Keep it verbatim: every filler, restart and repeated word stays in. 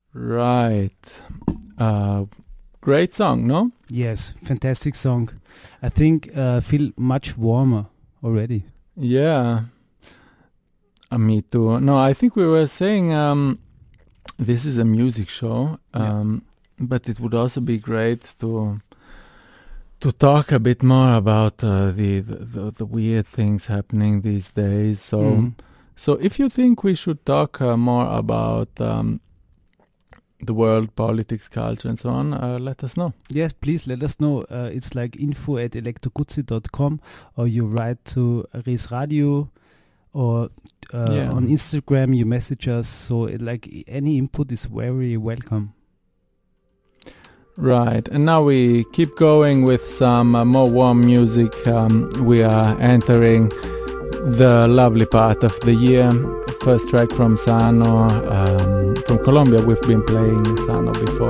Right. Uh, great song, no? Yes, fantastic song. I think uh, feel much warmer already. Yeah. Uh, me too. No, I think we were saying um, this is a music show, um, yeah. but it would also be great to to talk a bit more about uh, the, the the weird things happening these days. So, mm. so if you think we should talk uh, more about um, the world, politics, culture, and so on, uh, let us know. Yes, please let us know. Uh, it's like info at electroguzzi dot com, or you write to Res Radio, or uh, yeah. on Instagram you message us. So it, like any input is very welcome. Right, and now we keep going with some uh, more warm music. Um, we are entering the lovely part of the year. First track from Sano, um, from Colombia. We've been playing Sano before.